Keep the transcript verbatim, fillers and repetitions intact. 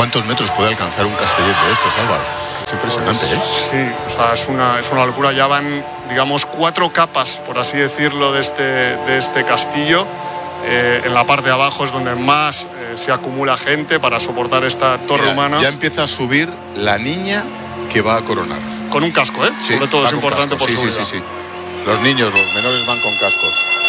¿Cuántos metros puede alcanzar un Castellet de estos, Álvaro? Es impresionante, pues, ¿eh? Sí, o sea, es una, es una locura. Ya van, digamos, cuatro capas, por así decirlo, de este, de este castillo. Eh, en la parte de abajo es donde más eh, se acumula gente para soportar esta torre Mira, humana. Ya empieza a subir la niña que va a coronar. Con un casco, ¿eh? Sí, sobre todo va es con importante casco. por sí, seguridad. sí, sí, sí. Los niños, los menores van con cascos.